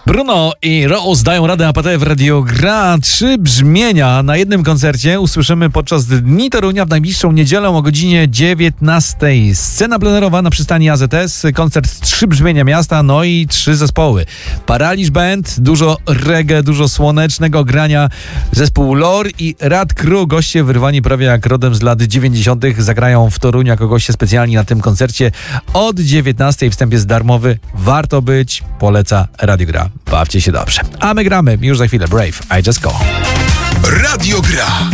Bruno i Rose dają radę APT w Radio Gra. 3 brzmienia na jednym koncercie usłyszymy podczas Dni Torunia w najbliższą niedzielę o godzinie 19. Scena plenerowa na przystani AZS, koncert 3 brzmienia miasta, no i 3 zespoły. Paraliż Band, dużo reggae, dużo słonecznego grania. Zespół Lore i Rad Crew, goście wyrwani prawie jak rodem z lat 90. zagrają w Toruniu jako goście specjalni na tym koncercie od 19. Wstęp jest darmowy. Warto być, poleca Radio Gra. Bawcie się dobrze. A my gramy już za chwilę Brave, I Just Go. Radio Gra.